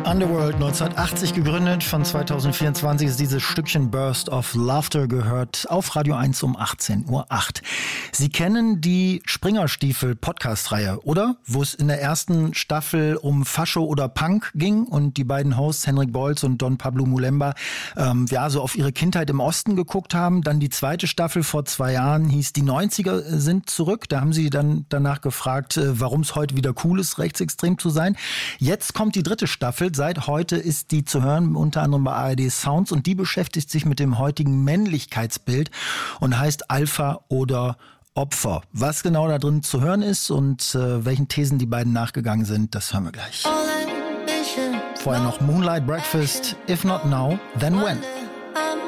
Underworld, 1980 gegründet, von 2024 ist dieses Stückchen Burst of Laughter gehört auf Radio 1 um 18:08 Uhr. Sie kennen die Springerstiefel-Podcast-Reihe, oder? Wo es in der ersten Staffel um Fascho oder Punk ging und die beiden Hosts Henrik Bolz und Don Pablo Mulemba so auf ihre Kindheit im Osten geguckt haben. Dann die zweite Staffel vor 2 Jahren hieß Die 90er sind zurück. Da haben sie dann danach gefragt, warum es heute wieder cool ist, rechtsextrem zu sein. Jetzt kommt die dritte Staffel. Seit heute ist die zu hören, unter anderem bei ARD Sounds, und die beschäftigt sich mit dem heutigen Männlichkeitsbild und heißt Alpha oder Opfer. Was genau da drin zu hören ist und welchen Thesen die beiden nachgegangen sind, das hören wir gleich. Vorher noch Moonlight Breakfast, If Not Now, Then When.